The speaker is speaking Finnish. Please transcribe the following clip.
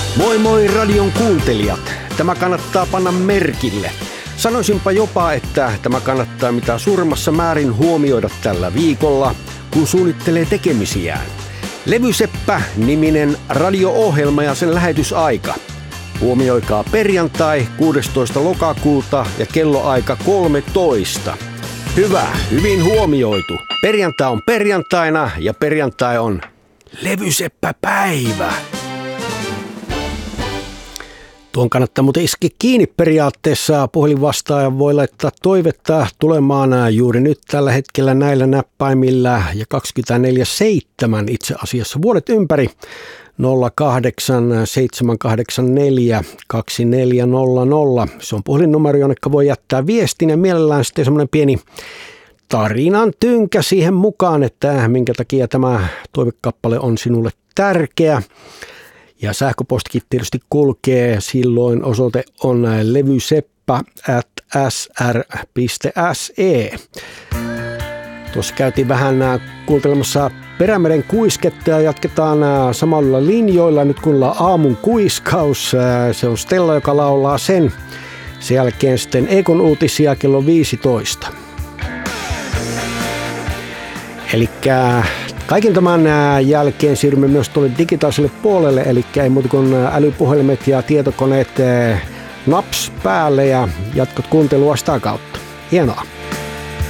Moi moi radion kuuntelijat. Tämä kannattaa panna merkille. Sanoisinpa jopa, että tämä kannattaa mitä suurimmassa määrin huomioida tällä viikolla, kun suunnittelee tekemisiään. Levyseppä-niminen radio-ohjelma ja sen lähetysaika. Huomioikaa perjantai 16. lokakuuta ja kelloaika 13. Hyvä, hyvin huomioitu. Perjantai on perjantaina ja perjantai on levyseppäpäivä. Tuon kannattaa muuten iskeä kiinni periaatteessa. Puhelinvastaaja voi laittaa toivetta tulemaan juuri nyt tällä hetkellä näillä näppäimillä ja 24/7 itse asiassa vuodet ympäri 08 784 2400. Se on puhelinnumero, jonne voi jättää viestin ja mielellään sitten semmoinen pieni tarinan tynkä siihen mukaan, että minkä takia tämä toivekappale on sinulle tärkeä. Ja sähköpostikin tietysti kulkee, silloin osoite on levyseppä@sr.se. Tuossa käytiin vähän kuuntelemassa Perämeren kuisketta ja jatketaan samalla linjoilla. Nyt kuunnellaan aamun kuiskaus. Se on Stella, joka laulaa sen. Sen jälkeen sitten Ekon uutisia kello 15. Elikkä kaiken tämän jälkeen siirrymme myös tuolle digitaaliselle puolelle, eli ei muuta kuin älypuhelimet ja tietokoneet naps päälle ja jatkot kuuntelua sitä kautta. Hienoa.